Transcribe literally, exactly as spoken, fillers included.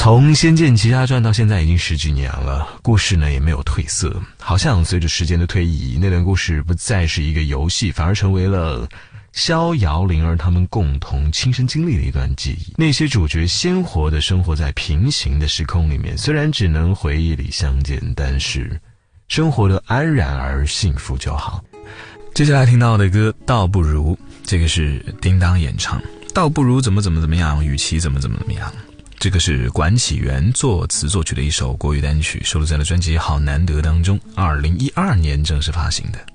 从《仙剑奇侠传》到现在已经十几年了，故事呢也没有褪色，好像随着时间的推移，那段故事不再是一个游戏，反而成为了逍遥灵儿他们共同亲身经历的一段记忆。那些主角鲜活地生活在平行的时空里面，虽然只能回忆里相见，但是生活的安然而幸福就好。接下来听到的歌倒不如，这个是叮当演唱，倒不如怎么怎么怎么样，与其怎么怎么怎么样。这个是管启源作词作曲的一首国语单曲，收录在了专辑《好难得》当中，二零一二年正式发行的。